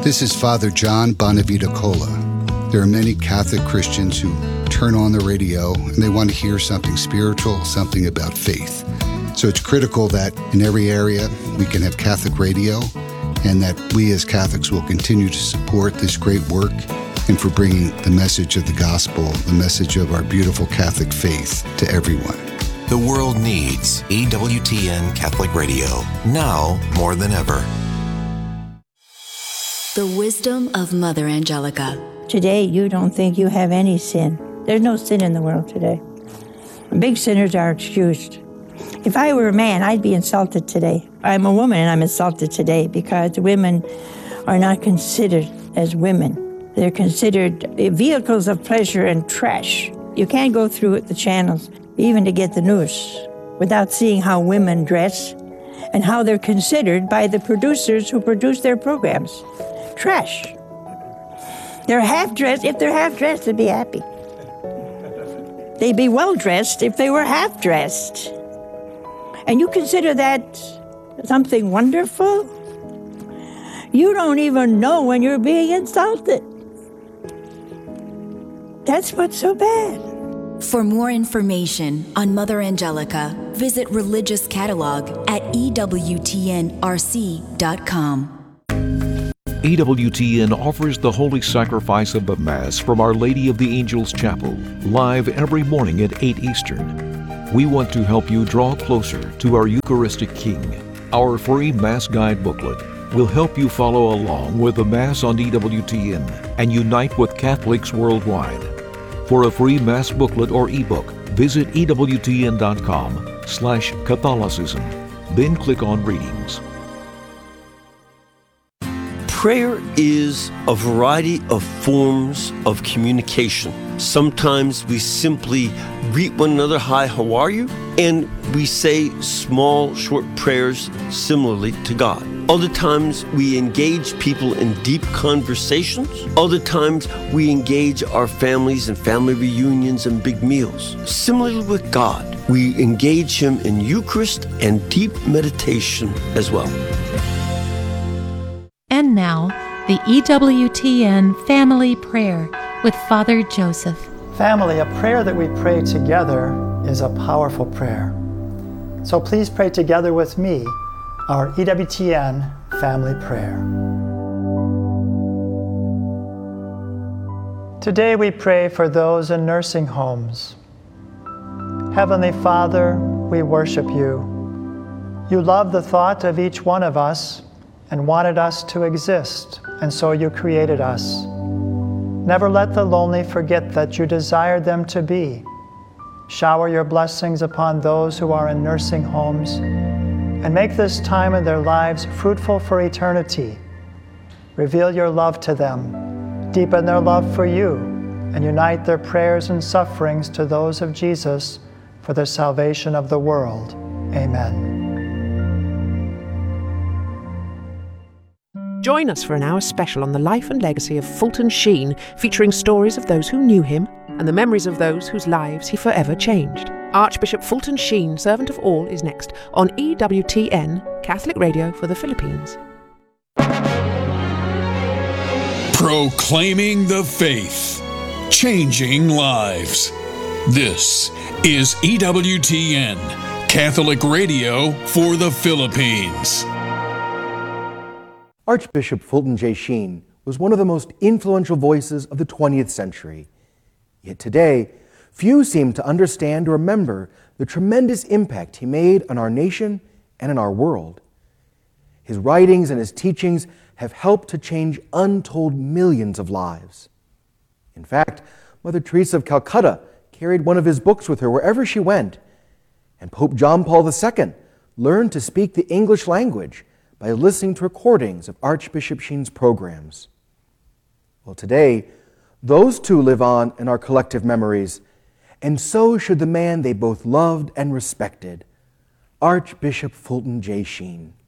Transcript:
This is Father John Bonavita Cola. There are many Catholic Christians who turn on the radio and they want to hear something spiritual, something about faith. So it's critical that in every area we can have Catholic radio and that we as Catholics will continue to support this great work and for bringing the message of the gospel, the message of our beautiful Catholic faith to everyone. The world needs EWTN Catholic Radio, now more than ever. The wisdom of Mother Angelica. Today, you don't think you have any sin. There's no sin in the world today. Big sinners are excused. If I were a man, I'd be insulted today. I'm a woman and I'm insulted today because women are not considered as women. They're considered vehicles of pleasure and trash. You can't go through the channels, even to get the news, without seeing how women dress and how they're considered by the producers who produce their programs. Trash. They're half-dressed. If they're half-dressed, they'd be happy. They'd be well-dressed if they were half-dressed. And you consider that something wonderful? You don't even know when you're being insulted. That's what's so bad. For more information on Mother Angelica, visit Religious Catalog at EWTNRC.com. EWTN offers the Holy Sacrifice of the Mass from Our Lady of the Angels Chapel, live every morning at 8 Eastern. We want to help you draw closer to our Eucharistic King. Our free Mass Guide booklet will help you follow along with the Mass on EWTN and unite with Catholics worldwide. For a free Mass booklet or ebook, visit EWTN.com/Catholicism. Then click on Readings. Prayer is a variety of forms of communication. Sometimes we simply greet one another, "Hi, how are you?" And we say small, short prayers similarly to God. Other times we engage people in deep conversations. Other times we engage our families in family reunions and big meals. Similarly with God, we engage Him in Eucharist and deep meditation as well. And now, the EWTN Family Prayer with Father Joseph. Family, a prayer that we pray together is a powerful prayer. So please pray together with me our EWTN Family Prayer. Today we pray for those in nursing homes. Heavenly Father, we worship you. You love the thought of each one of us and wanted us to exist, and so you created us. Never let the lonely forget that you desired them to be. Shower your blessings upon those who are in nursing homes, and make this time in their lives fruitful for eternity. Reveal your love to them, deepen their love for you, and unite their prayers and sufferings to those of Jesus for the salvation of the world. Amen. Join us for an hour special on the life and legacy of Fulton Sheen, featuring stories of those who knew him and the memories of those whose lives he forever changed. Archbishop Fulton Sheen, Servant of All, is next on EWTN, Catholic Radio for the Philippines. Proclaiming the faith, changing lives. This is EWTN, Catholic Radio for the Philippines. Archbishop Fulton J. Sheen was one of the most influential voices of the 20th century. Yet today, few seem to understand or remember the tremendous impact he made on our nation and in our world. His writings and his teachings have helped to change untold millions of lives. In fact, Mother Teresa of Calcutta carried one of his books with her wherever she went, and Pope John Paul II learned to speak the English language by listening to recordings of Archbishop Sheen's programs. Well, today, those two live on in our collective memories, and so should the man they both loved and respected, Archbishop Fulton J. Sheen.